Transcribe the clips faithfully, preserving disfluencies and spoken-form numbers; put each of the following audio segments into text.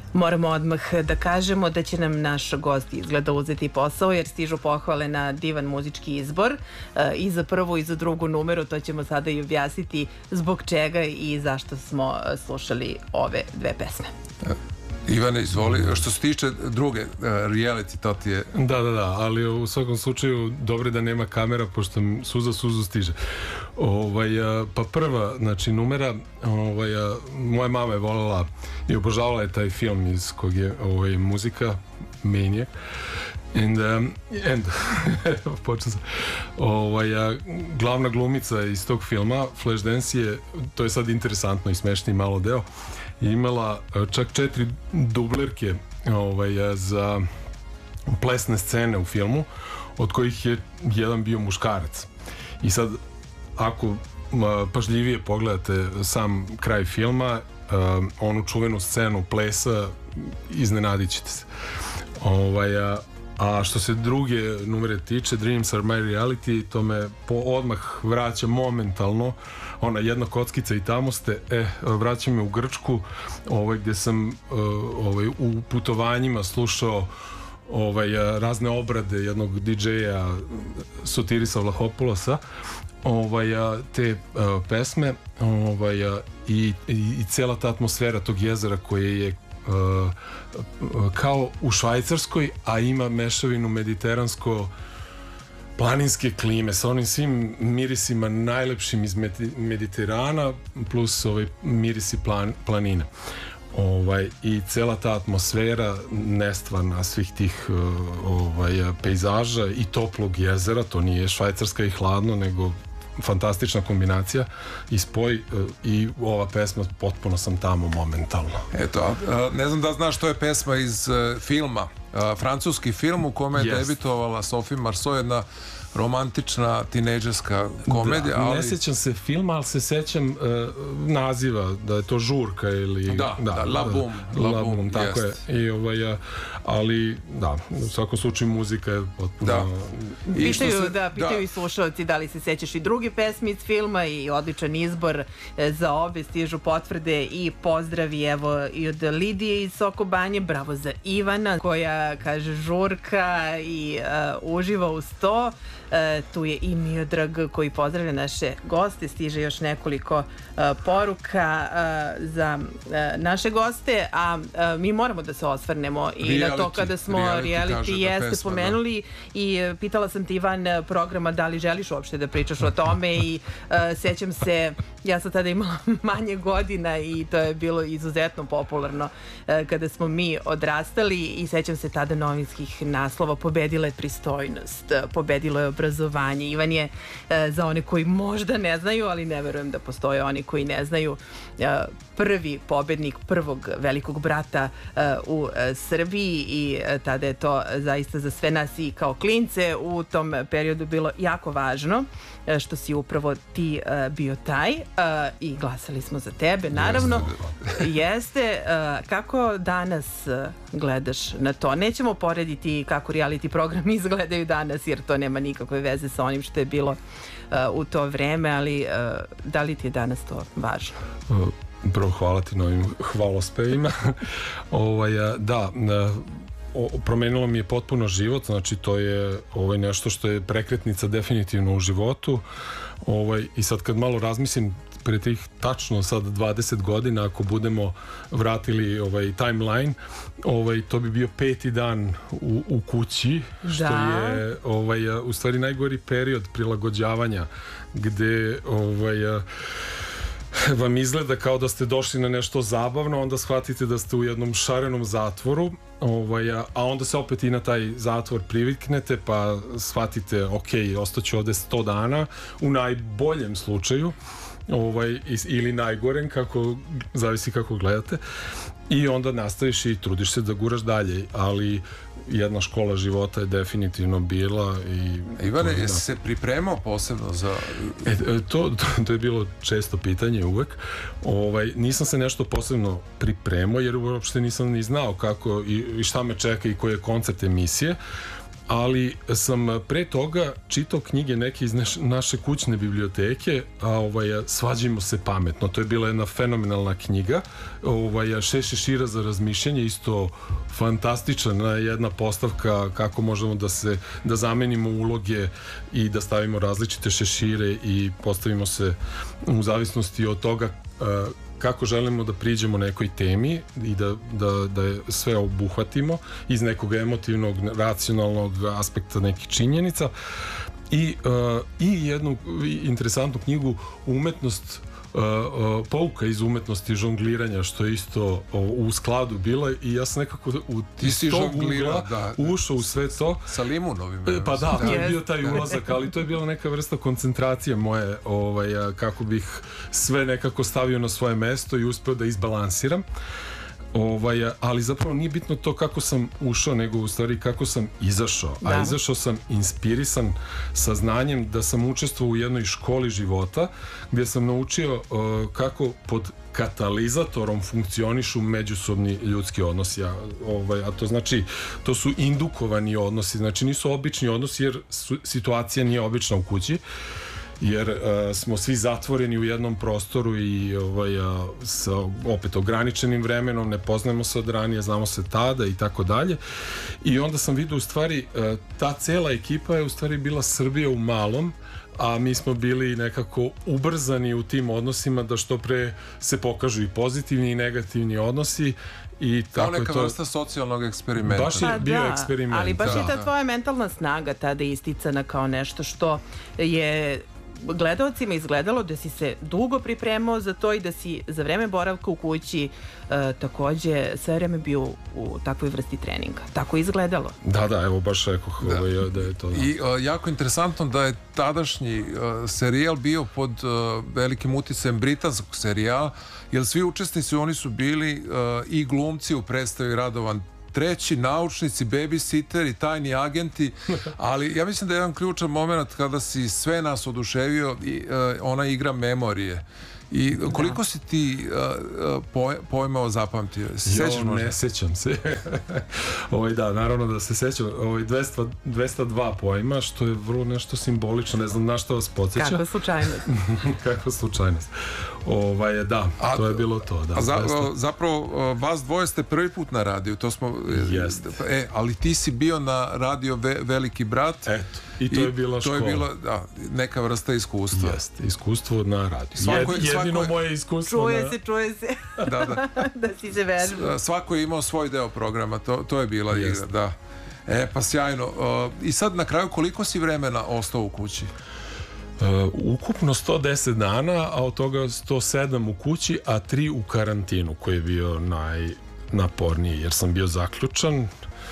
Moramo odmah da kažemo da će nam naš gost izgleda uzeti posao, jer stižu pohvale na divan muzički izbor i za prvu i za drugu numeru. To ćemo sada i objasniti zbog čega i zašto smo slušali ove dve pesme. Ivane, izvoli. Što se tiče druge, uh, reality, to ti je... Da, da, da, ali u svakom slučaju dobro da nema kamera, pošto suza suzu stiže. Ovaj, a, pa prva, znači, numera, ovaj, a, moja mama je voljela i obožavala je taj film iz kog je ovaj, muzika, Maniac. And, um, and počeo sam. Ovaj, a, glavna glumica iz tog filma, Flashdance, je, to je sad interesantno i smešni malo deo, je imala čak četiri dublerke ovaj, za plesne scene u filmu, od kojih je jedan bio muškarac. I sad, ako pažljivije pogledate sam kraj filma, um, onu čuvenu scenu plesa, iznenadit ćete se. Ovaj, a, a što se druge numere tiče, Dreams Are My Reality, to me po odmah vraća momentalno, ona jedna kockica i tamo ste, e, vraća me u Grčku, ovaj, gdje sam ovaj, u putovanjima slušao ovaj, razne obrade jednog di džeja Sotirisa Vlahopulosa, ovaj, te uh, pesme ovaj, i, i, i cijela ta atmosfera tog jezera koje je Uh, kao u Švajcarskoj, a ima mešavinu mediteransko planinske klime sa onim svim mirisima najlepšim iz Mediterana plus ovaj mirisi plan, planine. Ovaj, i cela ta atmosfera nestvarna svih tih uh, ovaj, pejzaža i toplog jezera, to nije Švajcarska i hladno, nego fantastična kombinacija i spoj uh, i ova pesma potpuno sam tamo momentalno. Eto, uh, ne znam da znaš, to je pesma iz uh, filma, uh, francuski film u kome je yes. debitovala Sophie Marceau, jedna romantična tinejdžerska komedija. Da, ali... ne sjećam se filma, ali se sjećam uh, naziva, da je to Žurka ili... Da, da, da La Boum. La, La Boum, tako jest. je. I, ovaj, ali, da, u svakom slučaju muzika je potpuno... Da. I pitaju, se, da, pitaju da. i slušalci da li se sjećaš i druge pesme iz filma i odličan izbor za obe, stižu potvrde i pozdravi, evo, i od Lidije iz Sokobanje, bravo za Ivana, koja kaže Žurka i uh, uživa uz to. Uh, tu je i Miodrag koji pozdravlja naše goste, stiže još nekoliko uh, poruka uh, za uh, naše goste, a uh, mi moramo da se osvrnemo i reality, na to kada smo reality, reality jeste pesma, pomenuli da. I uh, pitala sam ti van programa da li želiš uopšte da pričaš o tome i uh, sećam se, ja sam tada imala manje godina i to je bilo izuzetno popularno uh, kada smo mi odrastali i sećam se tada novinskih naslova: pobedila je pristojnost, pobedilo je obrazovanje. Ivan je, e, za one koji možda ne znaju, ali ne verujem da postoje oni koji ne znaju, e, prvi pobednik prvog Velikog brata e, u e, Srbiji i e, tada je to zaista za sve nas i kao klince u tom periodu bilo jako važno, e, što si upravo ti e, bio taj e, i glasali smo za tebe, naravno. Jeste. E, kako danas e, gledaš na to? Nećemo porediti kako reality programi izgledaju danas, jer to nema nikakve veze sa onim što je bilo uh, u to vreme, ali uh, da li ti je danas to važno? Uh, prvo hvala ti na ovim hvalospevima. ovaj, da, o, promenilo mi je potpuno život, znači to je ovaj, nešto što je prekretnica definitivno u životu. Ovaj, i sad kad malo razmislim, pre tih tačno sad dvadeset godina, ako budemo vratili ovaj timeline, ovaj, to bi bio peti dan u, u kući, što da. je ovaj, u stvari najgori period prilagođavanja, gde ovaj, vam izgleda kao da ste došli na nešto zabavno, onda shvatite da ste u jednom šarenom zatvoru, ovaj, a onda se opet i na taj zatvor priviknete, pa shvatite, ok, ostaću ovde sto dana, u najboljem slučaju, ovaj, ili najgorem, kako, zavisi kako gledate, i onda nastaviš i trudiš se da guraš dalje, ali jedna škola života je definitivno bila. I Ivane, jesi da. se pripremao posebno za... E, to, to, to je bilo često pitanje uvek. Ovaj, nisam se nešto posebno pripremao, jer uopšte nisam ni znao kako i, i šta me čeka i koji je koncept emisije, ali sam pre toga čitao knjige neke iz naš, naše kućne biblioteke, a ovaj, Svađajmo se pametno, to je bila jedna fenomenalna knjiga, ovaj, Šest šešira za razmišljanje, isto fantastična jedna postavka kako možemo da se da zamenimo uloge i da stavimo različite šešire i postavimo se u zavisnosti od toga kako želimo da priđemo nekoj temi i da, da, da je sve obuhvatimo iz nekog emotivnog, racionalnog aspekta nekih činjenica i, uh, i jednu interesantnu knjigu Umetnost Uh, uh, pouka iz umetnosti žongliranja, što je isto uh, u skladu bila i ja sam nekako u tog ugla da, ušao u sve to sa limunovim. Pa da, to je bio taj ulazak, ali to je bila neka vrsta koncentracije moje, ovaj, kako bih sve nekako stavio na svoje mesto i uspeo da izbalansiram. Ovaj, ali zapravo nije bitno to kako sam ušao, nego u stvari kako sam izašao. Da. A izašao sam inspirisan sa znanjem da sam učestvovao u jednoj školi života gdje sam naučio uh, kako pod katalizatorom funkcionišu međusobni ljudski odnosi. A, ovaj, a to znači, to su indukovani odnosi, znači nisu obični odnosi jer su, situacija nije obična u kući, jer uh, smo svi zatvoreni u jednom prostoru i ovaj, uh, sa opet ograničenim vremenom, ne poznajemo se od ranije, znamo se tada i tako dalje. I onda sam vidio u stvari uh, ta cela ekipa je u stvari bila Srbija u malom, a mi smo bili nekako ubrzani u tim odnosima da što pre se pokažu i pozitivni i negativni odnosi. I kao neka to, vrsta socijalnog eksperimenta. Baš je pa bio da, eksperiment. Ali baš da. je ta tvoja mentalna snaga tada isticana kao nešto što je gledaocima izgledalo da si se dugo pripremao za to i da si za vreme boravka u kući uh, takođe sve vreme bio u, u takvoj vrsti treninga. Tako je izgledalo. Da, da, evo baš rekoh da. Ovaj, da je to. Da. I uh, jako interesantno da je tadašnji uh, serijal bio pod uh, velikim uticajem britanskog serijala, jer svi učesnici oni su bili uh, i glumci u predstavi Radovan treći, naučnici, babysitteri, tajni agenti, ali ja mislim da je jedan ključan moment kada si sve nas oduševio i uh, ona igra memorije. I koliko da. si ti uh, poj, pojmao zapamtio? Se jo, sećaš možda? Ne sećam se. Ovaj, da, naravno da se sećam. Ovaj, dvesta, dvesta dva pojma, što je vrlo nešto simbolično, ne znam na što vas podsjeća. Kakva slučajnost. Kakva slučajnost. Ovaj, da, a, to je bilo to. Da, a za, zapravo, vas dvoje ste prvi put na radiju, to smo... Jest. E, ali ti si bio na radio ve, Veliki brat. Eto. I to I je bila škola. To je bila, da, neka vrsta iskustva. Jeste, iskustvo na radiju. Svako, Jed, jedino svako, moje iskustvo čuje na... se, čuje se. Da, da. Da si se vežbao. Svako je imao svoj deo programa, to, to je bila Jeste. igra, da. E, pa sjajno. Uh, I sad na kraju koliko si vremena ostao u kući? Uh, ukupno sto deset dana, a od toga sto sedam u kući, a tri u karantinu, koji je bio najnaporniji, jer sam bio zaključan.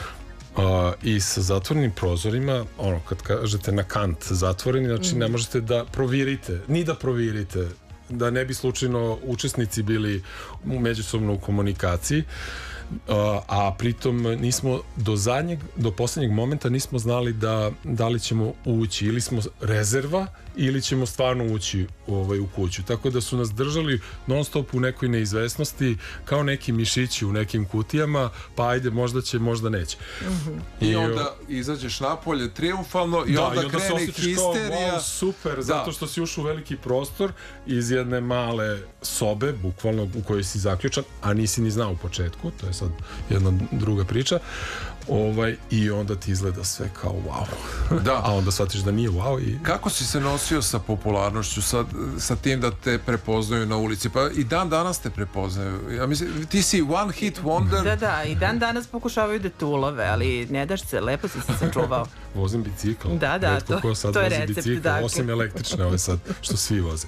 Uh, i sa zatvorenim prozorima, ono, kad kažete na kant zatvoreni, znači mm. ne možete da provirite, ni da provirite, da ne bi slučajno učesnici bili međusobno u komunikaciji, uh, a pritom nismo do zadnjeg, do poslednjeg momenta nismo znali da, da li ćemo ući, ili smo rezerva, ili ćemo stvarno ući ovaj, u kuću. Tako da su nas držali non stop u nekoj neizvesnosti, kao neki mišići u nekim kutijama, pa ajde, možda će, možda neće. Mm-hmm. I, I onda izađeš napolje triumfalno i da, onda, i onda krene histerija. Wow, super, da. Zato što si ušao u veliki prostor iz jedne male sobe, bukvalno u kojoj si zaključan, a nisi ni znao u početku, to je sad jedna druga priča. Ovaj, i onda ti izgleda sve kao wow. Da. A onda shvatiš da nije wow. I... Kako si se nosio sa popularnošću, sa, sa tim da te prepoznaju na ulici? Pa i dan danas te prepoznaju. Ja mislim, ti si one hit wonder. Da, da, i dan danas pokušavaju da te ulove, ali ne daš se, lepo si se sačuvao. Vozim bicikl. Da, da, Retko to, ko sad to je vozi recept, bicikl, dakle. Osim električne, ove sad, što svi voze.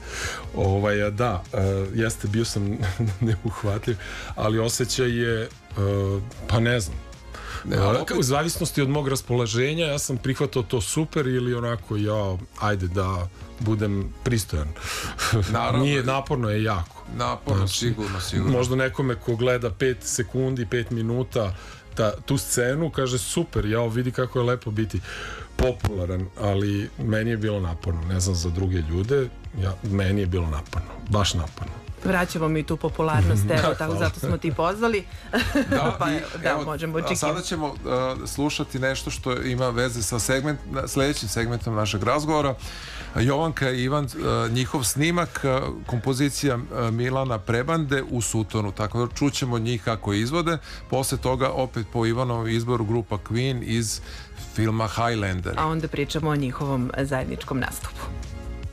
Ovaj, da, uh, jeste, bio sam neuhvatljiv, ali osjećaj je, uh, pa ne znam, Ne, opet... u zavisnosti od mog raspoloženja ja sam prihvatao to super ili onako ja ajde da budem pristojan. Naravno, nije, naporno je jako. Naporno, znači, sigurno, sigurno. Možda nekome ko gleda pet sekundi, pet minuta ta, tu scenu kaže super, ja vidi kako je lepo biti popularan, ali meni je bilo naporno. Ne znam za druge ljude, ja, meni je bilo naporno, baš naporno. Vraćamo mi tu popularnost, evo, tako zato smo ti pozvali. Da, pa, i, da evo, možemo očekivati. Sada ćemo uh, slušati nešto što ima veze sa segment, sledećim segmentom našeg razgovora. Jovanka i Ivan, uh, njihov snimak, uh, kompozicija uh, Milana Prebande u Sutonu, tako da čućemo njih kako izvode. Posle toga opet po Ivanovom izboru grupa Queen iz filma Highlander. A onda pričamo o njihovom zajedničkom nastupu.